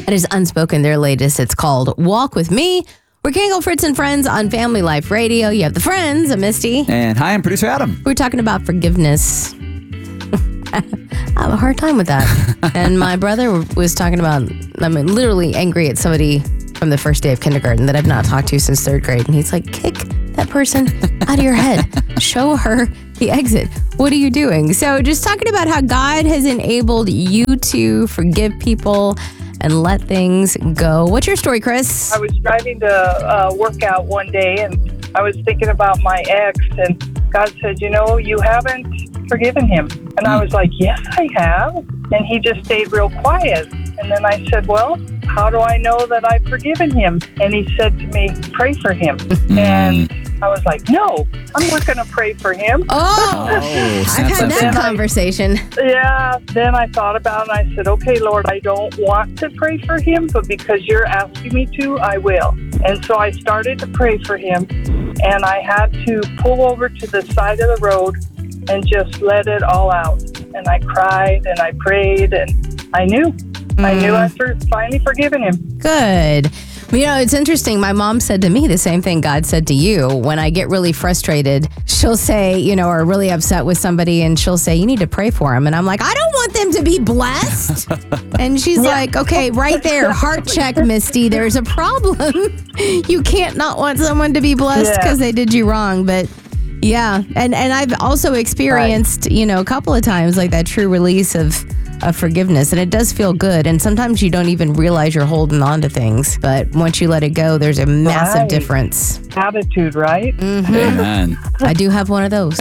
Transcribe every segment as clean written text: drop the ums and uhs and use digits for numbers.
And it's Unspoken, their latest. It's called Walk With Me. We're Kango, Fritz, and Friends on Family Life Radio. You have the friends, I'm Misty. And hi, I'm producer Adam. We're talking about forgiveness. I have a hard time with that. And my brother was talking about, literally angry at somebody from the first day of kindergarten that I've not talked to since third grade. And he's like, kick that person out of your head. Show her the exit. What are you doing? So just talking about how God has enabled you to forgive people and let things go. What's your story, Chris? I was driving to work out one day, and I was thinking about my ex, and God said, you haven't forgiven him. And I was like, yes, I have. And he just stayed real quiet. And then I said, well, how do I know that I've forgiven him? And he said to me, pray for him. And I was like, no, I'm not going to pray for him. I've had that conversation. Yeah, then I thought about it, and I said, okay, Lord, I don't want to pray for him, but because you're asking me to, I will. And so I started to pray for him, and I had to pull over to the side of the road and just let it all out. And I cried, and I prayed, and I knew I'd finally forgiven him. Good. It's interesting. My mom said to me the same thing God said to you. When I get really frustrated, she'll say, or really upset with somebody, and she'll say, you need to pray for him. And I'm like, I don't want them to be blessed. And she's like, okay, right there, heart check, Misty. There's a problem. You can't not want someone to be blessed because they did you wrong. But yeah, and I've also experienced, a couple of times like that true release of forgiveness, and it does feel good. And sometimes you don't even realize you're holding on to things, but once you let it go, there's a massive difference. Attitude, right? Mm-hmm. Amen. I do have one of those.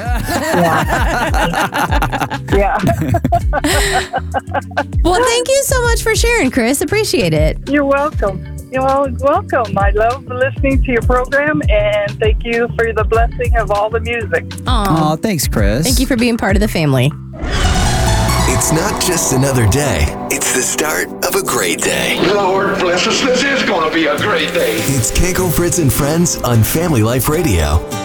Yeah. Well, thank you so much for sharing, Chris. Appreciate it. You're welcome. You're welcome. I love listening to your program, and thank you for the blessing of all the music. Oh, thanks, Chris. Thank you for being part of the family. It's not just another day. It's the start of a great day. Lord bless us. This is going to be a great day. It's Kango, Fritz, and Friends on Family Life Radio.